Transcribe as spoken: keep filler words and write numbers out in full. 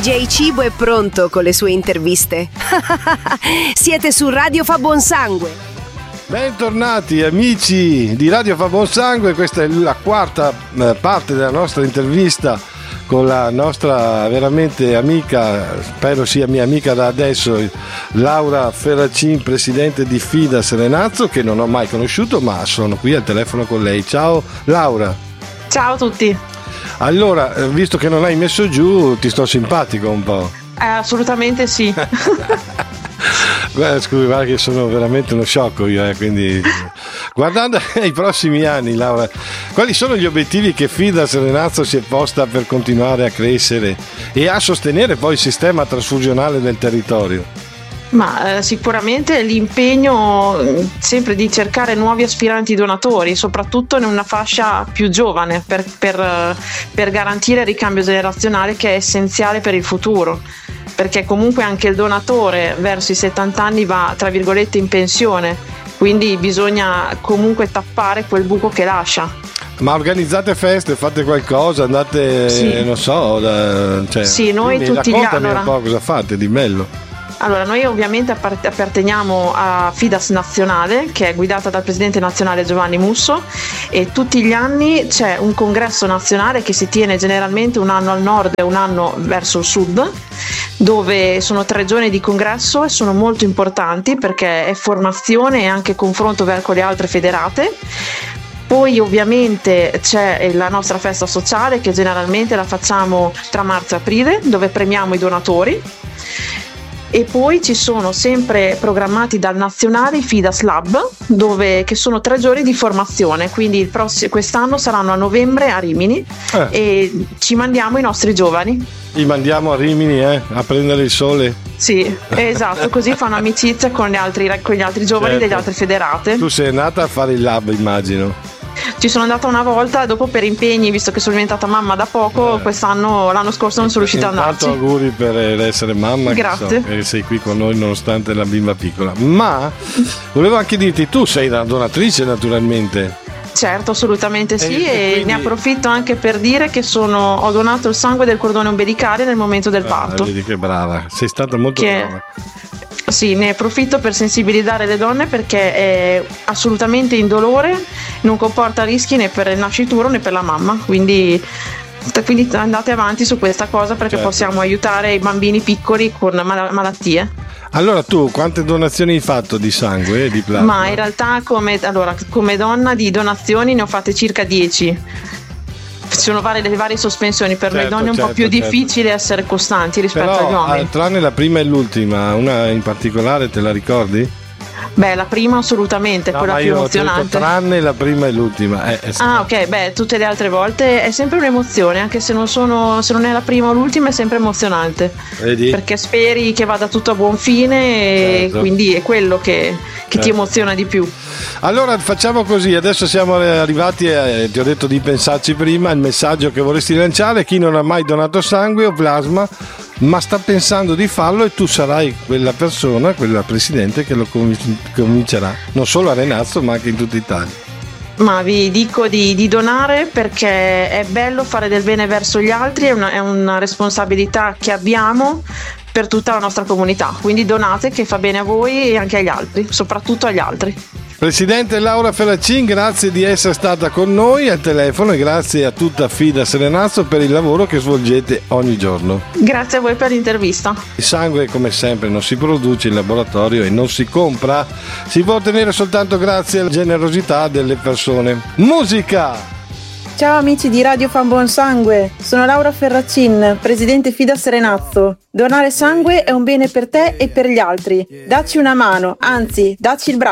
D J Cibo è pronto con le sue interviste. Siete su Radio Fa Buon Sangue. Bentornati amici di Radio Fa Buon Sangue, questa è la quarta eh, parte della nostra intervista con la nostra veramente amica, spero sia mia amica da adesso, Laura Ferracin, presidente di FIDA Serenazzo, che non ho mai conosciuto, ma sono qui al telefono con lei. Ciao Laura. Ciao a tutti. Allora, visto che non hai messo giù, ti sto simpatico un po'. Eh, assolutamente sì. Guarda, scusi, guarda che sono veramente uno sciocco io, eh, quindi guardando ai prossimi anni, Laura, quali sono gli obiettivi che FIDA Serenazzo si è posta per continuare a crescere e a sostenere poi il sistema trasfusionale del territorio? Ma eh, sicuramente l'impegno sempre di cercare nuovi aspiranti donatori, soprattutto in una fascia più giovane, per, per, per garantire il ricambio generazionale, che è essenziale per il futuro, perché comunque anche il donatore verso i settanta anni va, tra virgolette, in pensione, quindi bisogna comunque tappare quel buco che lascia. Ma organizzate feste, fate qualcosa, andate, sì. non so, da, cioè, sì, noi tutti gli anni. Un po' cosa fate di bello? Allora, noi ovviamente apparteniamo a FIDAS Nazionale, che è guidata dal presidente nazionale Giovanni Musso, e tutti gli anni c'è un congresso nazionale che si tiene generalmente un anno al nord e un anno verso il sud, dove sono tre giorni di congresso e sono molto importanti perché è formazione e anche confronto con le altre federate. Poi ovviamente c'è la nostra festa sociale, che generalmente la facciamo tra marzo e aprile, dove premiamo i donatori. E poi ci sono sempre programmati dal nazionale i FIDAS Lab, dove, che sono tre giorni di formazione, quindi il prossimo, quest'anno saranno a novembre a Rimini, eh. e ci mandiamo i nostri giovani. Li mandiamo a Rimini eh, a prendere il sole. Sì, esatto, così fanno amicizia con gli altri, con gli altri giovani, certo, delle altre federate. Tu sei andata a fare il lab, immagino. Ci sono andata una volta, dopo per impegni, visto che sono diventata mamma da poco, eh. quest'anno, l'anno scorso non sono riuscita ad andarci. Tanto auguri per essere mamma. Grazie. Che so, che sei qui con noi nonostante la bimba piccola. Ma volevo anche dirti, tu sei una donatrice naturalmente. Certo, assolutamente sì, e, e quindi... ne approfitto anche per dire che sono, ho donato il sangue del cordone ombelicale nel momento del parto. Ah, vedi che brava, sei stata molto che... brava. Sì, ne approfitto per sensibilizzare le donne, perché è assolutamente indolore, non comporta rischi né per il nascituro né per la mamma, quindi, quindi andate avanti su questa cosa, perché certo, possiamo aiutare i bambini piccoli con mal- malattie. Allora, tu quante donazioni hai fatto di sangue e di plasma? Ma in realtà come, allora, come donna di donazioni ne ho fatte circa dieci. Ci sono varie, le varie sospensioni, per certo, noi donne è un certo, po' più certo. difficile essere costanti rispetto Però, agli uomini. Tranne la prima e l'ultima, una in particolare te la ricordi? Beh, la prima assolutamente, no, quella più emozionante. Tranne la prima e l'ultima. Eh, eh, ah, ok, beh, tutte le altre volte è sempre un'emozione, anche se non sono, se non è la prima o l'ultima, è sempre emozionante. Vedi? Perché speri che vada tutto a buon fine, certo, e quindi è quello che, che certo. ti emoziona di più. Allora facciamo così, adesso siamo arrivati, eh, ti ho detto di pensarci prima, il messaggio che vorresti lanciare: chi non ha mai donato sangue o plasma ma sta pensando di farlo, e tu sarai quella persona, quella presidente che lo comincerà non solo a Renazzo ma anche in tutta Italia. Ma vi dico di, di donare, perché è bello fare del bene verso gli altri, è una, è una responsabilità che abbiamo per tutta la nostra comunità, quindi donate, che fa bene a voi e anche agli altri, soprattutto agli altri. Presidente Laura Ferracin, grazie di essere stata con noi al telefono, e grazie a tutta FIDA Serenazzo per il lavoro che svolgete ogni giorno. Grazie a voi per l'intervista. Il sangue, come sempre, non si produce in laboratorio e non si compra, si può ottenere soltanto grazie alla generosità delle persone. Musica! Ciao amici di Radio Fa Buon Sangue, sono Laura Ferracin, presidente FIDA Serenazzo. Donare sangue è un bene per te e per gli altri. Dacci una mano, anzi, dacci il braccio.